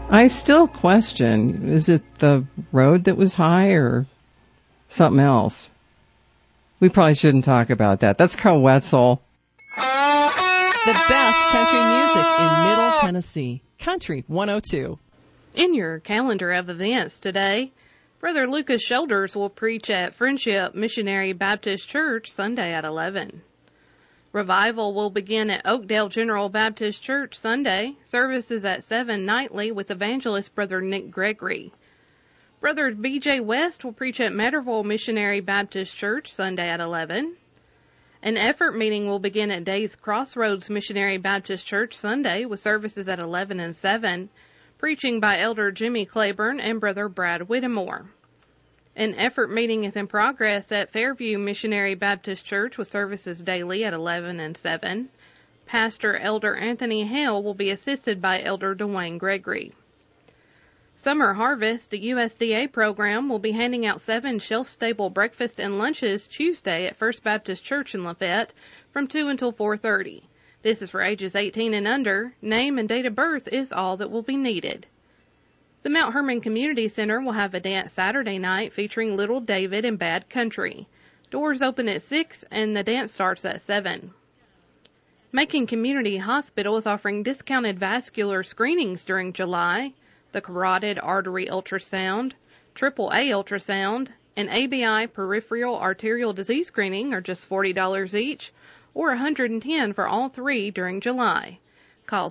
I still question, is it the road that was high or something else? We probably shouldn't talk about that. That's Carl Wetzel. The best country music in Middle Tennessee. Country 102. In your calendar of events today, Brother Lucas Shoulders will preach at Friendship Missionary Baptist Church Sunday at 11. Revival will begin at Oakdale General Baptist Church Sunday. Services at 7 nightly with evangelist Brother Nick Gregory. Brother B.J. West will preach at Matterville Missionary Baptist Church Sunday at 11. An effort meeting will begin at Days Crossroads Missionary Baptist Church Sunday with services at 11 and 7, preaching by Elder Jimmy Claiborne and Brother Brad Whittemore. An effort meeting is in progress at Fairview Missionary Baptist Church with services daily at 11 and 7. Pastor Elder Anthony Hale will be assisted by Elder Dwayne Gregory. Summer Harvest, the USDA program, will be handing out 7 shelf-stable breakfast and lunches Tuesday at First Baptist Church in Lafayette from 2 until 4:30. This is for ages 18 and under. Name and date of birth is all that will be needed. The Mount Hermon Community Center will have a dance Saturday night featuring Little David and Bad Country. Doors open at 6 and the dance starts at 7. Macon Community Hospital is offering discounted vascular screenings during July. The carotid artery ultrasound, AAA ultrasound, and ABI peripheral arterial disease screening are just $40 each, or $110 for all 3 during July. Call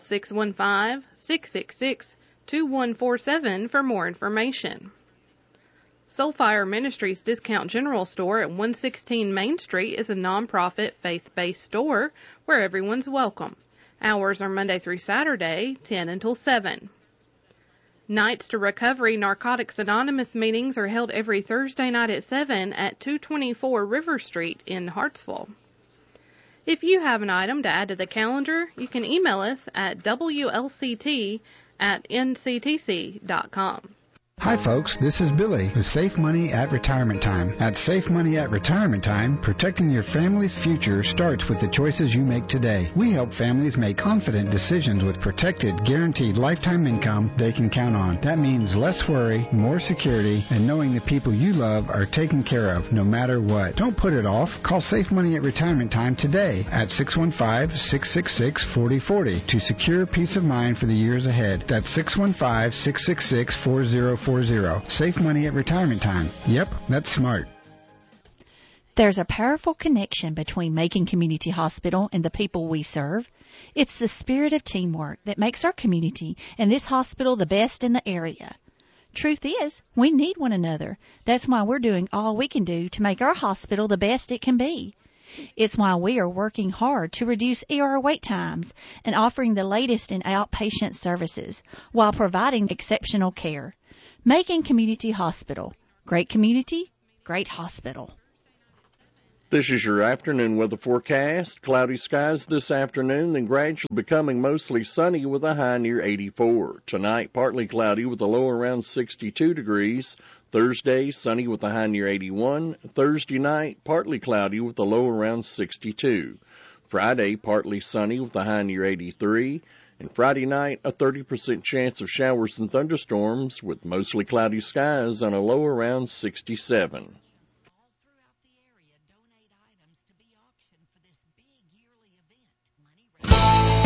615-666-2147 for more information. Soulfire Ministries Discount General Store at 116 Main Street is a nonprofit, faith-based store where everyone's welcome. Hours are Monday through Saturday, 10 until 7. Nights to Recovery Narcotics Anonymous meetings are held every Thursday night at 7 at 224 River Street in Hartsville. If you have an item to add to the calendar, you can email us at wlct@nctc.com. Hi folks, this is Billy with Safe Money at Retirement Time. At Safe Money at Retirement Time, protecting your family's future starts with the choices you make today. We help families make confident decisions with protected, guaranteed lifetime income they can count on. That means less worry, more security, and knowing the people you love are taken care of no matter what. Don't put it off. Call Safe Money at Retirement Time today at 615-666-4040 to secure peace of mind for the years ahead. That's 615-666-4040. Safe Money at Retirement Time. Yep, that's smart. There's a powerful connection between Macon Community Hospital and the people we serve. It's the spirit of teamwork that makes our community and this hospital the best in the area. Truth is, we need one another. That's why we're doing all we can do to make our hospital the best it can be. It's why we are working hard to reduce ER wait times and offering the latest in outpatient services while providing exceptional care. Macon Community Hospital. Great community, great hospital. This is your afternoon weather forecast. Cloudy skies this afternoon, then gradually becoming mostly sunny with a high near 84. Tonight, partly cloudy with a low around 62 degrees. Thursday, sunny with a high near 81. Thursday night, partly cloudy with a low around 62. Friday, partly sunny with a high near 83. And Friday night, a 30% chance of showers and thunderstorms with mostly cloudy skies and a low around 67.